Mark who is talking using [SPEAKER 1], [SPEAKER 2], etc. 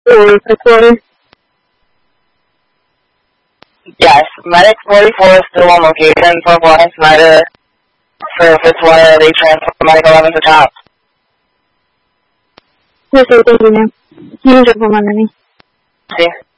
[SPEAKER 1] or Fitzwater?
[SPEAKER 2] Yes, Medic 44 is still on location for Florence Snyder. For Fitzwater, they transfer Medic 11 to top.
[SPEAKER 1] Yes, sir, thank you, ma'am. Can you jump on my money?
[SPEAKER 2] See?